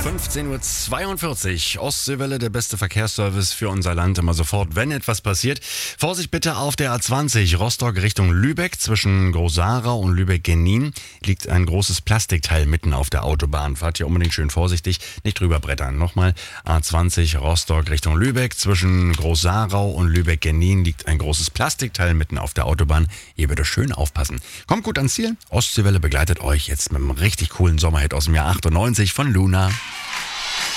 15.42 Uhr. Ostseewelle, der beste Verkehrsservice für unser Land immer sofort, wenn etwas passiert. Vorsicht bitte auf der A20 Rostock Richtung Lübeck. Zwischen Großarau und Lübeck-Genin liegt ein großes Plastikteil mitten auf der Autobahn. Fahrt hier unbedingt schön vorsichtig, nicht drüber brettern. Nochmal A20 Rostock Richtung Lübeck. Zwischen Großarau und Lübeck-Genin liegt ein großes Plastikteil mitten auf der Autobahn. Ihr bitte schön aufpassen. Kommt gut ans Ziel. Ostseewelle begleitet euch jetzt mit einem richtig coolen Sommerhit aus dem Jahr 98 von Luna.